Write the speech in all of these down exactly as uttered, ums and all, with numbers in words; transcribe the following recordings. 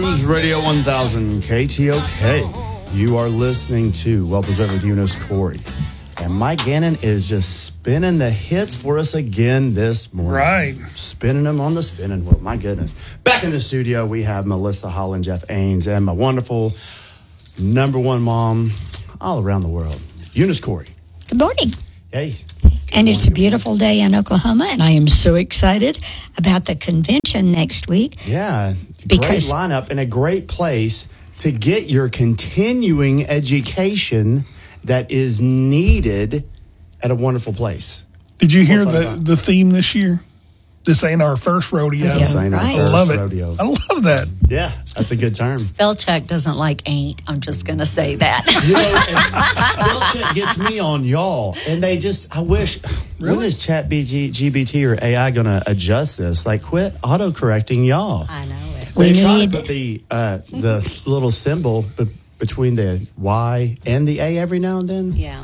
News Radio one thousand K T O K. You are listening to Well Preserved with Eunice Corey. And Mike Gannon is just spinning the hits for us again this morning. Right. Spinning them on the spinning wheel. My goodness. Back in the studio, we have Melissa Holland, Jeff Ains, and my wonderful number one mom all around the world, Eunice Corey. Good morning. Hey. And it's a beautiful day in Oklahoma, and I am so excited about the convention next week. Yeah, because, great lineup and a great place to get your continuing education that is needed at a wonderful place. Did you hear the, the theme this year? This ain't our first rodeo. Yeah, This ain't our right. first I love it. rodeo. I love that. Yeah, that's a good term. Spell check doesn't like ain't. I'm just going to say that. You know, and spell check gets me on y'all. And they just, I wish, Really? when is Chat G B T or A I going to adjust this? Like, quit auto-correcting y'all. I know it. We They try need- to put the, uh, the little symbol be- between the Y and the A every now and then. Yeah.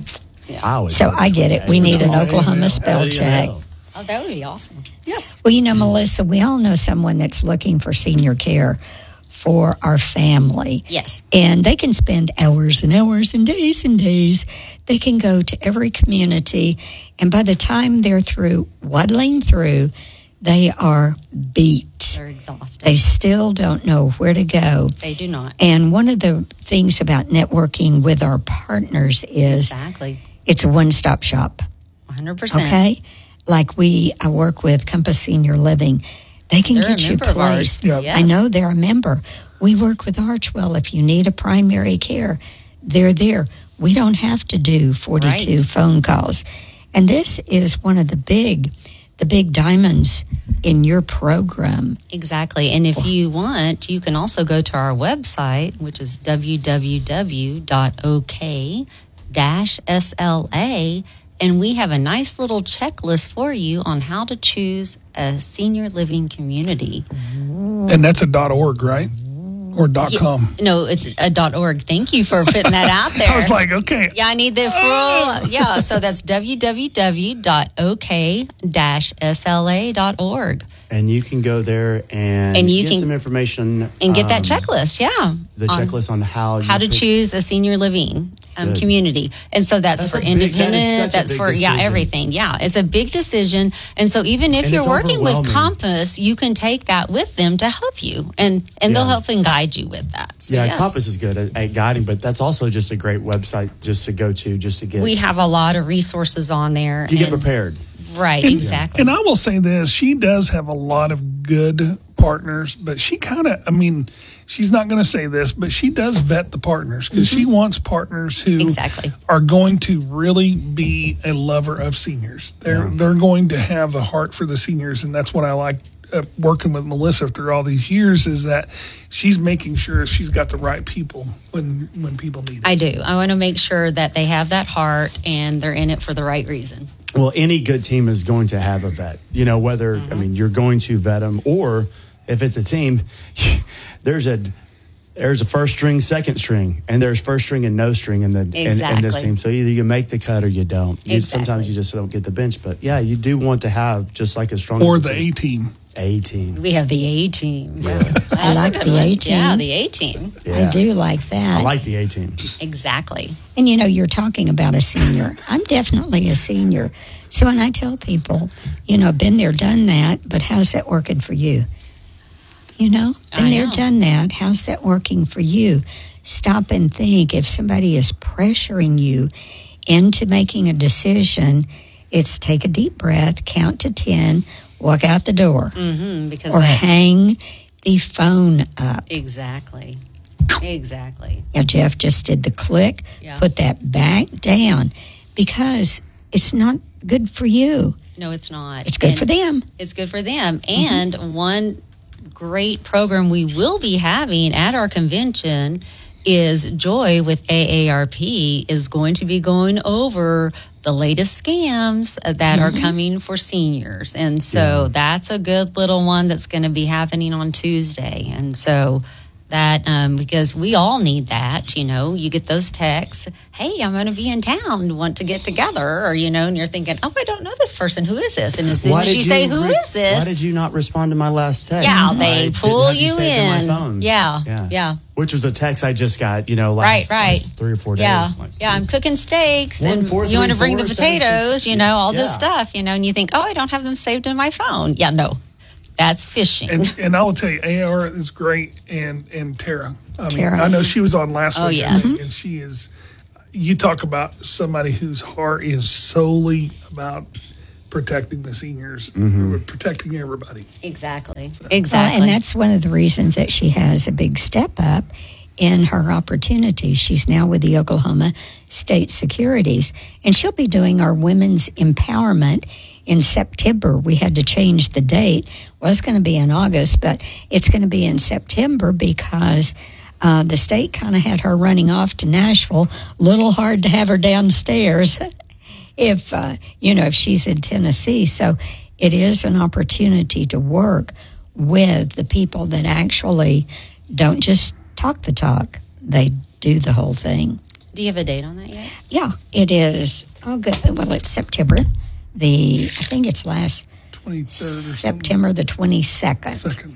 I always So put I get it. We need an between the A. Oklahoma How spell do you check. know? Oh, that would be awesome. Yes. Well, you know, Melissa, we all know someone that's looking for senior care for our family. Yes. And they can spend hours and hours and days and days. They can go to every community, and by the time they're through waddling through, they are beat. They're exhausted. They still don't know where to go. They do not. And one of the things about networking with our partners is Exactly. it's a one-stop shop. one hundred percent. Okay? Like we I work with Compass Senior Living. They can They're a get you member of ours. placed. Yep. Yes. I know they're a member. We work with Archwell. If you need a primary care, they're there. We don't have to do forty-two Right. phone calls. And this is one of the big, the big diamonds in your program. Exactly. And if you want, you can also go to our website, which is w w w dot o k dash s l a. And we have a nice little checklist for you on how to choose a senior living community. And that's a .org, right? Or .com. No, it's a .org. Thank you for putting that out there. I was like, okay. Yeah, I need the full. Yeah, so that's w w w dot o k dash s l a dot org. And you can go there and, And you get can- some information. And get that um, checklist, yeah. The on checklist on how how you to pick- choose a senior living um, Good. community. And so that's, That's for a big- that is independent, such a that's big for, yeah, decision. everything. Yeah, it's a big decision. And so even if And you're it's working with overwhelming. Compass, you can take that with them to help you. And, and they'll Yeah. help and guide you with that. So Yeah, yes. Compass is good at, at guiding, but that's also just a great website just to go to, just to get. We have a lot of resources on there. you get and- prepared. Right, And- exactly. And I will say this, she does have a lot of good partners, but she kind of, I mean, she's not going to say this, but she does vet the partners because she wants partners who Exactly. are going to really be a lover of seniors. They're they're going to have the heart for the seniors, and that's what I like uh, working with Melissa through all these years is that she's making sure she's got the right people when when people need it. I do. I want to make sure that they have that heart and they're in it for the right reason. Well, any good team is going to have a vet. You know, whether, I mean, you're going to vet them, or if it's a team, there's a there's a first string, second string, and there's first string and no string in the in, in this Exactly. team. So either you make the cut or you don't. You, Exactly. Sometimes you just don't get the bench. But yeah, you do want to have just like a strong Or the A team. A team. We have the A team. Yeah. I like the A team. Yeah, the A team. Yeah. I do like that. I like the A team. Exactly. And you know, you're talking about a senior. I'm definitely a senior. So when I tell people, you know, been there, done that, but how's that working for you? You know, been I there, know. done that. How's that working for you? Stop and think. If somebody is pressuring you into making a decision, it's take a deep breath, count to ten, walk out the door, Mm-hmm, because or that- hang the phone up. exactly. Exactly. Now, Jeff just did the click, Yeah. put that back down because it's not good for you. No, it's not. It's good And for them. It's good for them. And one great program we will be having at our convention is Joy with A A R P is going to be going over the latest scams that are coming for seniors. And so that's a good little one that's going to be happening on Tuesday. And so that um, because we all need that. You know, you get those texts, hey, I'm going to be in town, want to get together, or, you know, and you're thinking, oh, I don't know this person. Who is this? And as soon Why as did you say, who re- is this? Why did you not respond to my last text? Yeah, I they didn't pull have you saved in. my phone. Yeah, yeah, yeah. Which was a text I just got, you know, last, Right, right. last three or four days. Yeah, Like, yeah. I'm cooking steaks, One, and four, you want to three, bring the four, seven, potatoes, six. you know, all this Yeah. stuff, you know, and you think, oh, I don't have them saved in my phone. Yeah, no, that's fishing. And, and I will tell you, A R is great, and and Tara. I mean, Tara. I know she was on last Oh, week, yes. and, and she is. You talk about somebody whose heart is solely about protecting the seniors, protecting everybody. Exactly, Well, exactly. and that's one of the reasons that she has a big step up in her opportunities. She's now with the Oklahoma State Securities, and she'll be doing our women's empowerment in September. We had to change the date. It was going to be in August, but it's going to be in September because uh, the state kind of had her running off to Nashville. Little hard to have her downstairs if, uh, you know, if she's in Tennessee. So it is an opportunity to work with the people that actually don't just talk the talk, they do the whole thing. Do you have a date on that yet? Yeah, it is. Oh, good. Well, it's September. The I think it's last Twenty third or September the twenty second. second.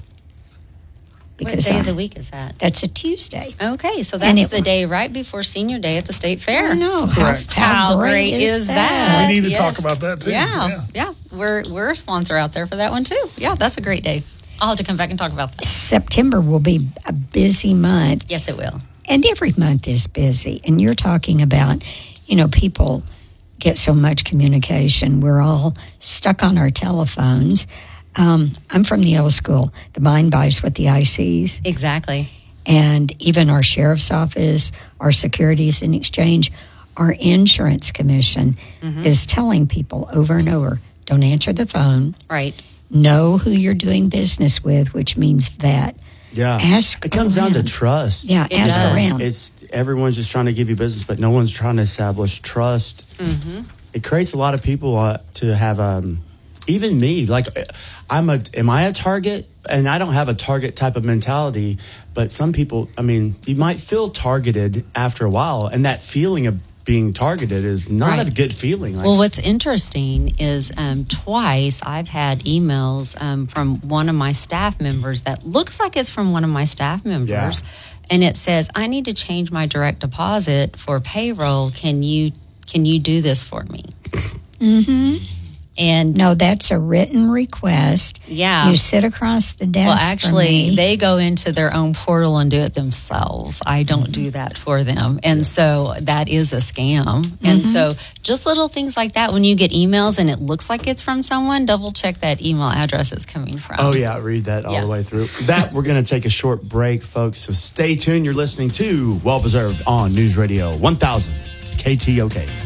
What Because day I- of the week is that? that's a Tuesday. Okay, so And that's it- the day right before Senior Day at the State Fair. I know. How, Correct. how, How great, is that? We need to Yes. talk about that too. Yeah, Yeah. yeah, We're we're a sponsor out there for that one too. Yeah, that's a great day. I'll have to come back and talk about that. September will be a busy month. Yes, it will. And every month is busy. And you're talking about, you know, people get so much communication. We're all stuck on our telephones. Um, I'm from the old school. The mind buys what the eye sees. Exactly. And even our sheriff's office, our Securities and Exchange, our insurance commission is telling people over and over, don't answer the phone. Right. Know who you're doing business with, which means that. Yeah. Ask It comes down to around. trust. Yeah, It ask does. around. It's everyone's just trying to give you business, but no one's trying to establish trust. Mm-hmm. It creates a lot of people uh, to have, um, even me. Like, I'm a, am I a target? And I don't have a target type of mentality, but some people, I mean, you might feel targeted after a while, and that feeling of being targeted is not Right. a good feeling. Like, Well, what's interesting is um, twice I've had emails um, from one of my staff members that looks like it's from one of my staff members. Yeah. And it says, I need to change my direct deposit for payroll. Can you can you do this for me? Mm-hmm. And No, that's a written request. yeah. You sit across the desk. Well, from actually, me. they go into their own portal and do it themselves. I don't do that for them. And so that is a scam. And so just little things like that, when you get emails and it looks like it's from someone, double check that email address it's coming from. oh, yeah, read that all Yeah. the way through. That, we're going to take a short break, folks. So stay tuned. You're listening to Well Preserved on News Radio one thousand K T O K.